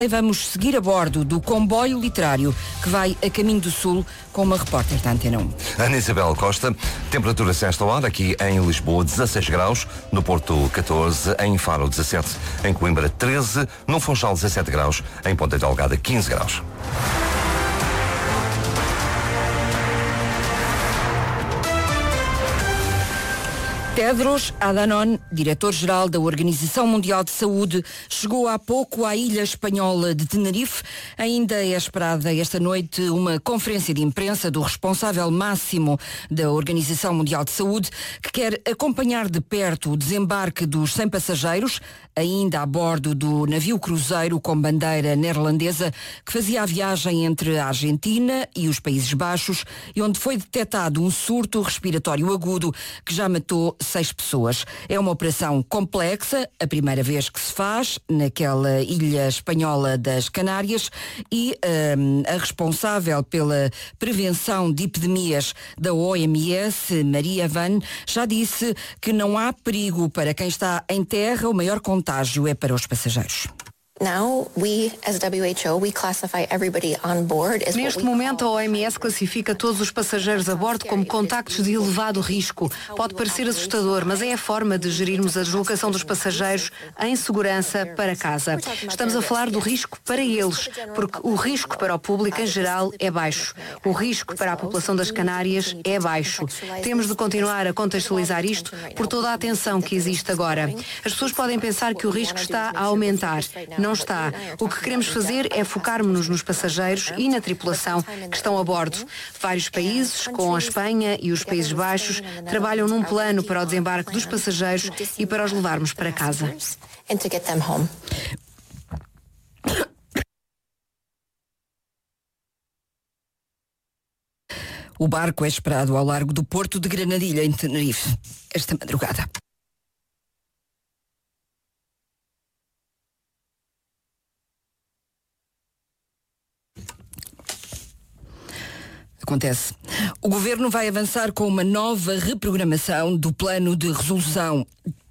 E vamos seguir a bordo do comboio literário que vai a caminho do sul com uma repórter da Antena 1. Ana Isabel Costa, temperatura esta hora aqui em Lisboa 16 graus, no Porto 14, em Faro 17, em Coimbra 13, no Funchal 17 graus, em Ponta Delgada 15 graus. Tedros Adhanom, diretor-geral da Organização Mundial de Saúde, chegou há pouco à ilha espanhola de Tenerife. Ainda é esperada esta noite uma conferência de imprensa do responsável máximo da Organização Mundial de Saúde, que quer acompanhar de perto o desembarque dos 100 passageiros, ainda a bordo do navio cruzeiro com bandeira neerlandesa, que fazia a viagem entre a Argentina e os Países Baixos, e onde foi detectado um surto respiratório agudo que já matou 6 pessoas. É uma operação complexa, a primeira vez que se faz naquela ilha espanhola das Canárias, e a responsável pela prevenção de epidemias da OMS, Maria Van, já disse que não há perigo para quem está em terra, o maior contágio é para os passageiros. Neste momento, a OMS classifica todos os passageiros a bordo como contactos de elevado risco. Pode parecer assustador, mas é a forma de gerirmos a deslocação dos passageiros em segurança para casa. Estamos a falar do risco para eles, porque o risco para o público em geral é baixo. O risco para a população das Canárias é baixo. Temos de continuar a contextualizar isto por toda a atenção que existe agora. As pessoas podem pensar que o risco está a aumentar. Não está. O que queremos fazer é focarmos-nos nos passageiros e na tripulação que estão a bordo. Vários países, com a Espanha e os Países Baixos, trabalham num plano para o desembarque dos passageiros e para os levarmos para casa. O barco é esperado ao largo do Porto de Granadilha, em Tenerife, esta madrugada. Acontece. O Governo vai avançar com uma nova reprogramação do Plano de Resolução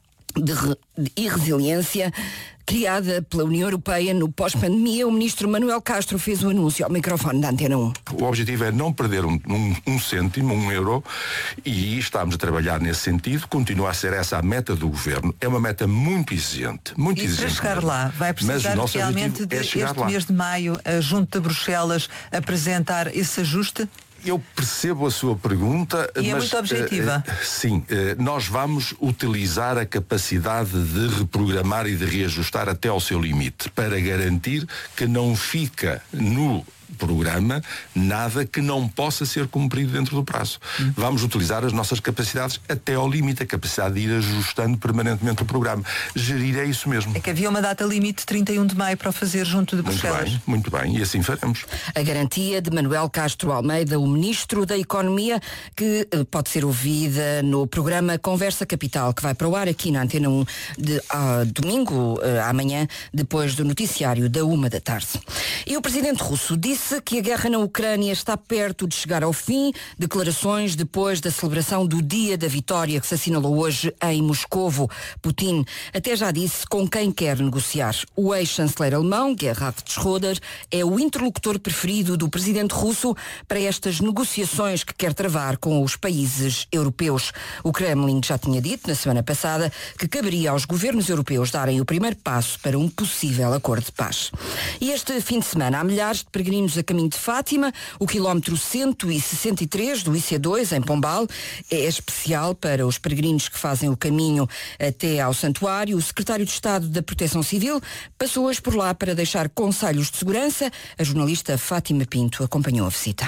e Resiliência criada pela União Europeia no pós-pandemia. O ministro Manuel Castro fez o anúncio ao microfone da Antena 1. O objetivo é não perder um cêntimo, um euro, e estamos a trabalhar nesse sentido. Continua a ser essa a meta do Governo. É uma meta muito exigente. Muito exigente. Para chegar lá, vai precisar realmente este mês de maio, junto de Bruxelas, apresentar esse ajuste? Eu percebo a sua pergunta, mas é muito objetiva. Sim, nós vamos utilizar a capacidade de reprogramar e de reajustar até ao seu limite, para garantir que não fica no programa nada que não possa ser cumprido dentro do prazo. Vamos utilizar as nossas capacidades até ao limite, a capacidade de ir ajustando permanentemente o programa. Gerir é isso mesmo. É que havia uma data limite, 31 de maio, para o fazer junto de Bruxelas. Muito bem, e assim faremos. A garantia de Manuel Castro Almeida, o Ministro da Economia, que pode ser ouvida no programa Conversa Capital, que vai para o ar aqui na Antena 1 de domingo, amanhã, depois do noticiário da 13h. E o presidente russo disse que a guerra na Ucrânia está perto de chegar ao fim. Declarações depois da celebração do Dia da Vitória, que se assinalou hoje em Moscovo. Putin até já disse com quem quer negociar. O ex-chanceler alemão, Gerhard Schröder, é o interlocutor preferido do presidente russo para estas negociações que quer travar com os países europeus. O Kremlin já tinha dito na semana passada que caberia aos governos europeus darem o primeiro passo para um possível acordo de paz. E este fim de semana há milhares de peregrinos a caminho de Fátima. O quilómetro 163 do IC2 em Pombal é especial para os peregrinos que fazem o caminho até ao santuário. O secretário de Estado da Proteção Civil passou hoje por lá para deixar conselhos de segurança. A jornalista Fátima Pinto acompanhou a visita.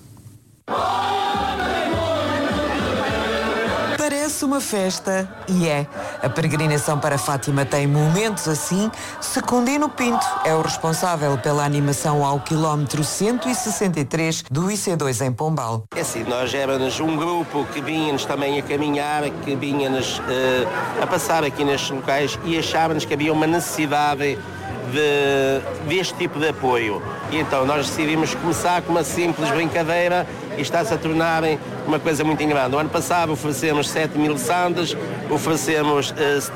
Parece uma festa, e é. A peregrinação para Fátima tem momentos assim. Secundino Pinto é o responsável pela animação ao quilómetro 163 do IC2 em Pombal. É assim, nós éramos um grupo que vinha-nos também a caminhar, que vinha-nos a passar aqui nestes locais e achávamos que havia uma necessidade deste tipo de apoio. E então nós decidimos começar com uma simples brincadeira e está-se a tornar uma coisa muito grande. O ano passado oferecemos 7.000 sandes, oferecemos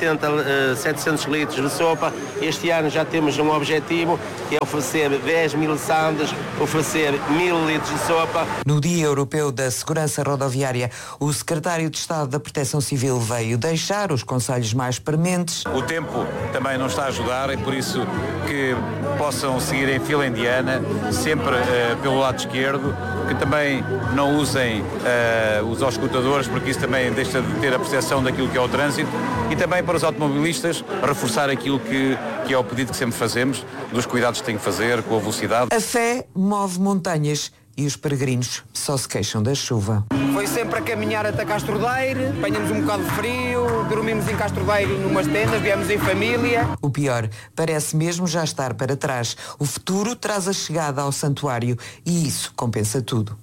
700 litros de sopa. Este ano já temos um objetivo, que é oferecer 10.000 sandes, oferecer 1.000 litros de sopa. No Dia Europeu da Segurança Rodoviária, o Secretário de Estado da Proteção Civil veio deixar os conselhos mais prementes. O tempo também não está a ajudar, é por isso que possam seguir em fila indiana, sempre pelo lado esquerdo, que também não usem os auscultadores, porque isso também deixa de ter a percepção daquilo que é o trânsito, e também para os automobilistas reforçar aquilo que é o pedido que sempre fazemos, dos cuidados que têm que fazer com a velocidade. A fé move montanhas e os peregrinos só se queixam da chuva. Foi sempre a caminhar até Castrodeiro, apanhamos um bocado de frio, dormimos em Castrodeiro numas tendas, viemos em família. O pior parece mesmo já estar para trás. O futuro traz a chegada ao santuário e isso compensa tudo.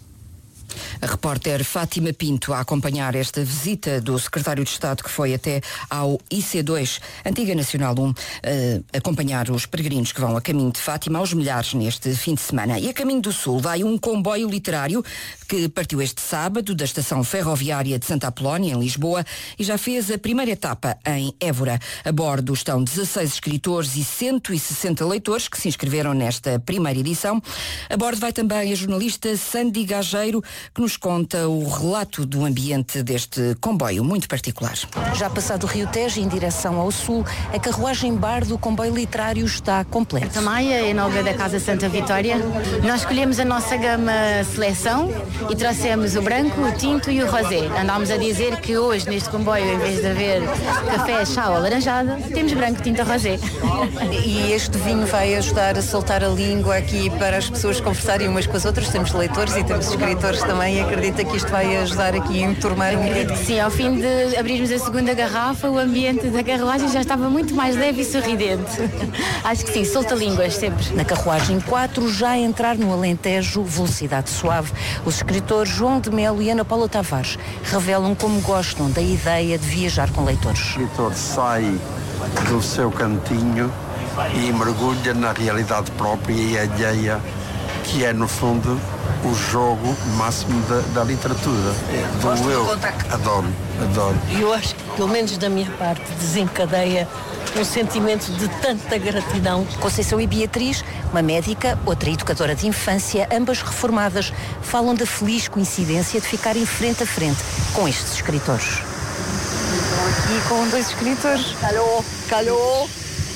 A repórter Fátima Pinto a acompanhar esta visita do secretário de Estado que foi até ao IC2, antiga Nacional 1, acompanhar os peregrinos que vão a caminho de Fátima aos milhares neste fim de semana. E a caminho do Sul vai um comboio literário que partiu este sábado da estação ferroviária de Santa Apolónia, em Lisboa, e já fez a primeira etapa em Évora. A bordo estão 16 escritores e 160 leitores que se inscreveram nesta primeira edição. A bordo vai também a jornalista Sandy Gageiro, que nos conta o relato do ambiente deste comboio muito particular. Já passado o Rio Tejo em direção ao sul, a carruagem bar do comboio literário está completa. Tamaia, em nome da Casa Santa Vitória. Nós escolhemos a nossa gama seleção e trouxemos o branco, o tinto e o rosé. Andámos a dizer que hoje neste comboio, em vez de haver café, chá ou alaranjada, temos branco, tinto ou rosé. E este vinho vai ajudar a soltar a língua aqui para as pessoas conversarem umas com as outras. Temos leitores e temos escritores também. Acredita que isto vai ajudar aqui a enturmar um bocadinho? Sim, ao fim de abrirmos a segunda garrafa, o ambiente da carruagem já estava muito mais leve e sorridente. Acho que sim, solta-línguas sempre. Na carruagem 4, já a entrar no Alentejo, velocidade suave, os escritores João de Melo e Ana Paula Tavares revelam como gostam da ideia de viajar com leitores. O escritor sai do seu cantinho e mergulha na realidade própria e alheia, que é, no fundo, o jogo máximo da literatura. Do eu. Adoro. Eu acho que, pelo menos da minha parte, desencadeia um sentimento de tanta gratidão. Conceição e Beatriz, uma médica, outra educadora de infância, ambas reformadas, falam da feliz coincidência de ficarem frente a frente com estes escritores. Estou aqui com 2 escritores. Calhou.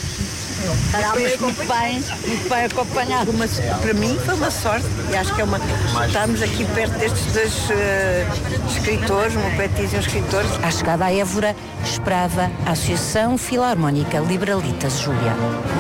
Muito bem acompanhado, mas para mim foi uma sorte e acho que é estarmos aqui perto destes 2 escritores, uma poetisa e um escritor. À chegada a Évora, esperava a Associação Filarmónica Liberalitas Júlia.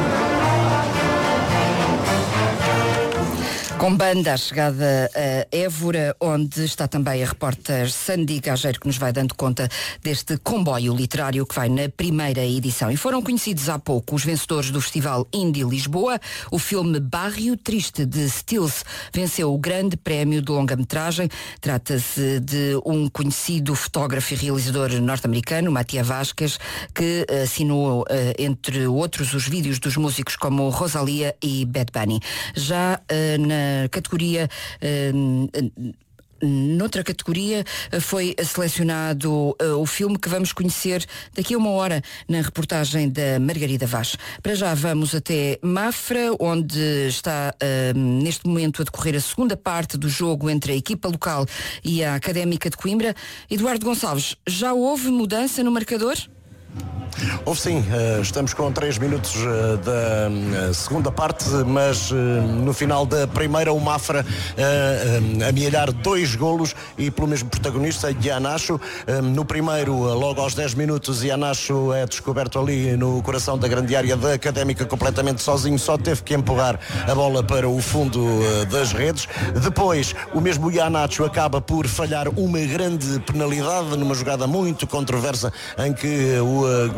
Com banda à chegada a Évora, onde está também a repórter Sandy Gageiro, que nos vai dando conta deste comboio literário que vai na primeira edição. E foram conhecidos há pouco os vencedores do Festival Indie Lisboa. O filme Barrio Triste, de Stills, venceu o grande prémio de longa-metragem. Trata-se de um conhecido fotógrafo e realizador norte-americano, Matia Vasquez, que assinou, entre outros, os vídeos dos músicos como Rosalia e Bad Bunny. Já na categoria noutra categoria foi selecionado o filme que vamos conhecer daqui a uma hora na reportagem da Margarida Vaz. Para já vamos até Mafra, onde está neste momento a decorrer a segunda parte do jogo entre a equipa local e a Académica de Coimbra. Eduardo Gonçalves, já houve mudança no marcador? Houve sim, estamos com 3 minutos da segunda parte, mas no final da primeira o Mafra amealhar 2 golos e pelo mesmo protagonista, Ianacho. No primeiro, logo aos 10 minutos, Ianacho é descoberto ali no coração da grande área da Académica, completamente sozinho, só teve que empurrar a bola para o fundo das redes. Depois, o mesmo Ianacho acaba por falhar uma grande penalidade numa jogada muito controversa em que o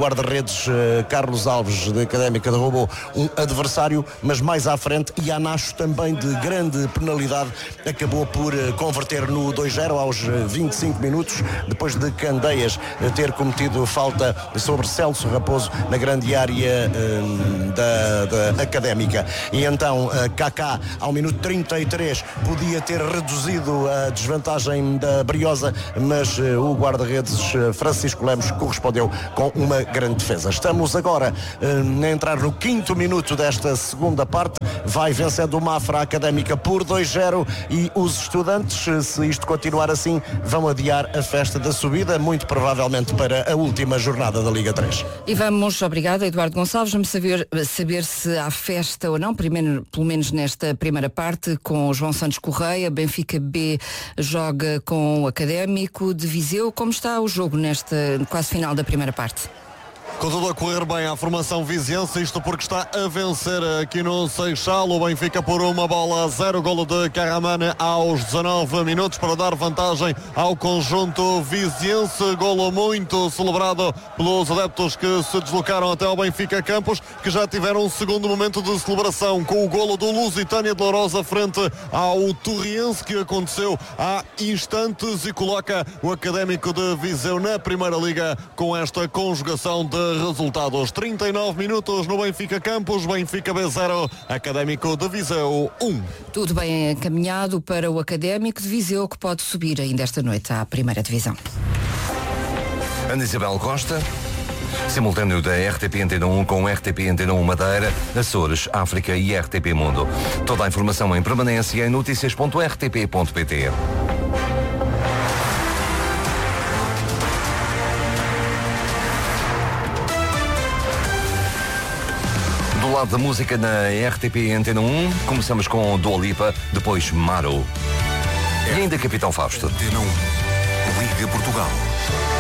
guarda-redes Carlos Alves, da Académica, derrubou um adversário, mas mais à frente Ianacho, também de grande penalidade, acabou por converter no 2-0 aos 25 minutos, depois de Candeias ter cometido falta sobre Celso Raposo na grande área da Académica. E então Kaká, ao minuto 33, podia ter reduzido a desvantagem da Briosa, mas o guarda-redes Francisco Lemos correspondeu com uma grande defesa. Estamos agora a entrar no 5º minuto desta segunda parte. Vai vencendo o Mafra Académica por 2-0 e os estudantes, se isto continuar assim, vão adiar a festa da subida, muito provavelmente para a última jornada da Liga 3. E vamos, obrigada Eduardo Gonçalves, vamos saber se há festa ou não, primeiro, pelo menos nesta primeira parte, com João Santos Correia. Benfica B joga com o Académico de Viseu. Como está o jogo nesta quase final da primeira parte? Com tudo a correr bem à formação viziense, isto porque está a vencer aqui no Seixal. O Benfica por 1-0, golo de Carramane aos 19 minutos para dar vantagem ao conjunto viziense. Golo muito celebrado pelos adeptos que se deslocaram até ao Benfica Campos, que já tiveram um segundo momento de celebração com o golo do Lusitânia de Lourosa frente ao Torriense, que aconteceu há instantes e coloca o Académico de Viseu na Primeira Liga com esta conjugação de resultados. 39 minutos no Benfica Campos, Benfica B0, Académico de Viseu 1. Tudo bem encaminhado para o Académico de Viseu, que pode subir ainda esta noite à primeira divisão. Ana Isabel Costa, simultâneo da RTP Antena 1 com RTP Antena 1 Madeira, Açores, África e RTP Mundo. Toda a informação em permanência em noticias.rtp.pt. Do lado da música na RTP Antena 1, começamos com Dua Lipa, depois Maro. E ainda Capitão Fausto. Antena 1, Liga Portugal.